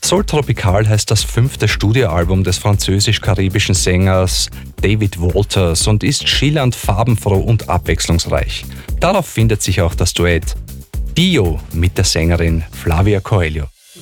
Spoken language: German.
Sol Tropical heißt das 5. Studioalbum des französisch-karibischen Sängers David Walters und ist schillernd, farbenfroh und abwechslungsreich. Darauf findet sich auch das Duett Dio mit der Sängerin Flavia Coelho.